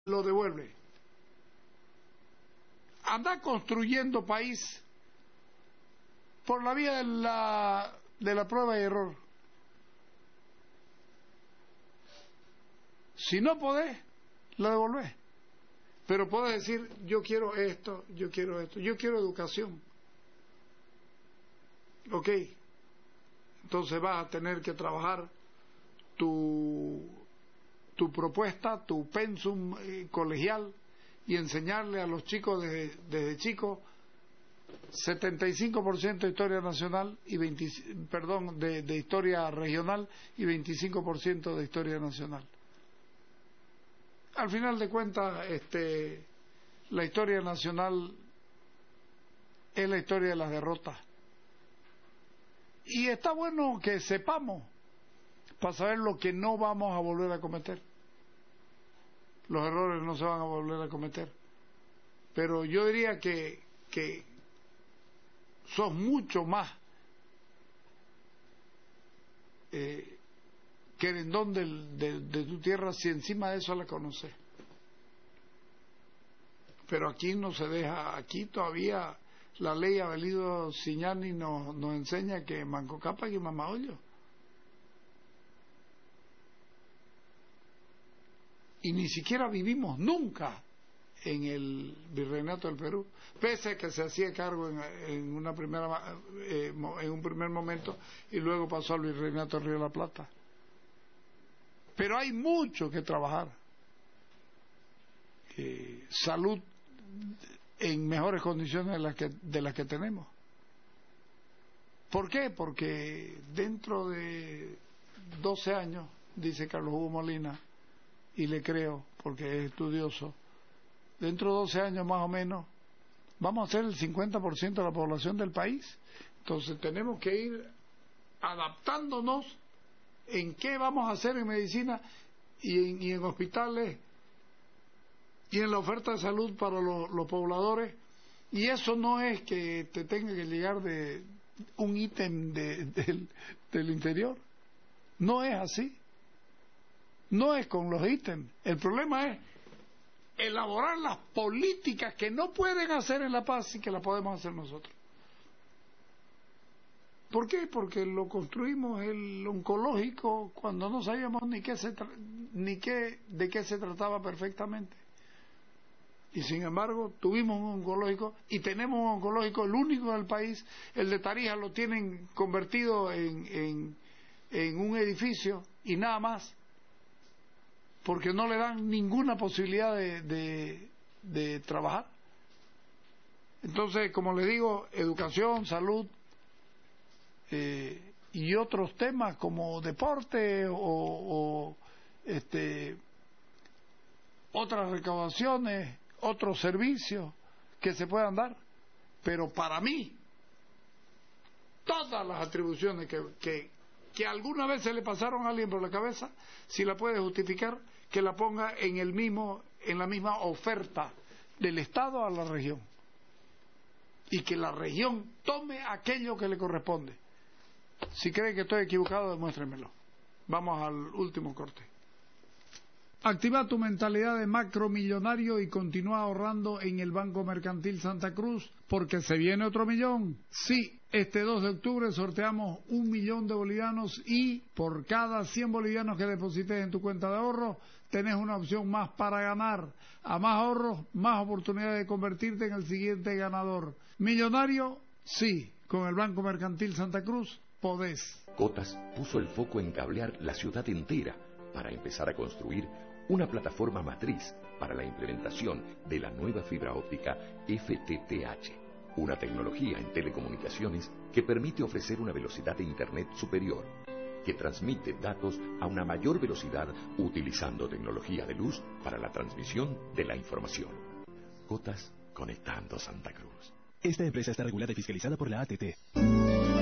lo devuelve. Anda construyendo país por la vía de la prueba y error. Si no podés, lo devolvés. Pero podés decir, yo quiero esto, yo quiero esto, yo quiero educación. Ok, entonces vas a tener que trabajar tu propuesta, tu pensum colegial, y enseñarle a los chicos desde chicos 75% de historia nacional y de historia regional y 25% de historia nacional. Al final de cuentas, la historia nacional es la historia de las derrotas. Y está bueno que sepamos para saber lo que no vamos a volver a cometer. Los errores no se van a volver a cometer. Pero yo diría que sos mucho más querendón de tu tierra si encima de eso la conoces. Pero aquí no se deja, aquí todavía la ley Abelido Siñani nos enseña que Manco Cápac y Mamaollo. Y ni siquiera vivimos nunca en el Virreinato del Perú, pese a que se hacía cargo en un primer momento y luego pasó al Virreinato del Río de la Plata. Pero hay mucho que trabajar. Salud en mejores condiciones de las que tenemos. ¿Por qué? Porque dentro de 12 años, dice Carlos Hugo Molina, y le creo porque es estudioso, dentro de 12 años más o menos vamos a ser el 50% de la población del país. Entonces tenemos que ir adaptándonos en qué vamos a hacer en medicina y en hospitales y en la oferta de salud para los pobladores. Y eso no es que te tenga que llegar de un ítem del interior. No es así. No es con los ítems. El problema es elaborar las políticas que no pueden hacer en La Paz y que las podemos hacer nosotros. ¿Por qué? Porque lo construimos el oncológico cuando no sabíamos de qué se trataba perfectamente. Y sin embargo tuvimos un oncológico y tenemos un oncológico, el único del país. El de Tarija lo tienen convertido en un edificio y nada más, porque no le dan ninguna posibilidad de trabajar. Entonces, como le digo, educación, salud y otros temas como deporte o otras recaudaciones, otros servicios que se puedan dar. Pero para mí, todas las atribuciones que alguna vez se le pasaron a alguien por la cabeza, si la puede justificar, que la ponga en la misma oferta del Estado a la región, y que la región tome aquello que le corresponde. Si cree que estoy equivocado, demuéstremelo. Vamos al último corte. Activa tu mentalidad de macromillonario y continúa ahorrando en el Banco Mercantil Santa Cruz, porque se viene otro millón. Sí, este 2 de octubre sorteamos 1 millón de bolivianos y por cada 100 bolivianos que deposites en tu cuenta de ahorro, tenés una opción más para ganar. A más ahorros, más oportunidad de convertirte en el siguiente ganador. Millonario, sí, con el Banco Mercantil Santa Cruz podés. Cotas puso el foco en cablear la ciudad entera para empezar a construir una plataforma matriz para la implementación de la nueva fibra óptica FTTH, una tecnología en telecomunicaciones que permite ofrecer una velocidad de Internet superior, que transmite datos a una mayor velocidad utilizando tecnología de luz para la transmisión de la información. Cotas, conectando Santa Cruz. Esta empresa está regulada y fiscalizada por la ATT.